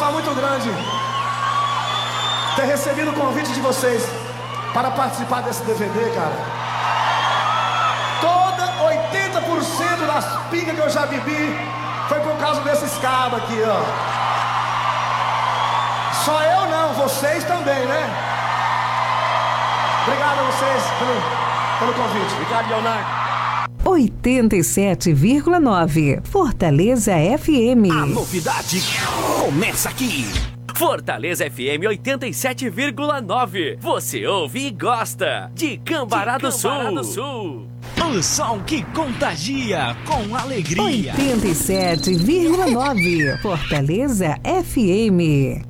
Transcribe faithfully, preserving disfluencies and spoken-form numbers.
honra muito grande ter recebido o convite de vocês para participar desse D V D, cara. Toda oitenta por cento das pingas que eu já bebi foi por causa desses cabos aqui, ó. Só eu não, vocês também, né? Obrigado a vocês pelo, pelo convite. Obrigado, Leonardo. oitenta e sete vírgula nove Fortaleza F M. A novidade começa aqui. Fortaleza F M oitenta e sete vírgula nove. Você ouve e gosta de Cambará do Sul. do Sul. O som que contagia com alegria. oitenta e sete vírgula nove Fortaleza F M.